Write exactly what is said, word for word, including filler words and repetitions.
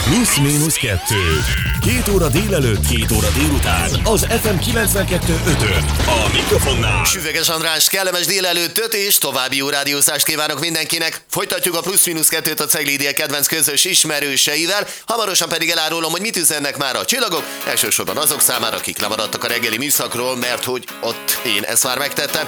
Plusz-mínusz kettő. Két óra délelőtt, két óra délután. Az ef em kilencvenkettő ötön. A mikrofonnál Süveges András, kellemes délelőttöt és további jó rádiózást kívánok mindenkinek. Folytatjuk a Plusz-mínusz kettőt a Ceglédiek kedvenc közös ismerőseivel. Hamarosan pedig elárulom, hogy mit üzennek már a csillagok. Elsősorban azok számára, akik lemaradtak a reggeli műszakról, mert hogy ott én ezt már megtettem.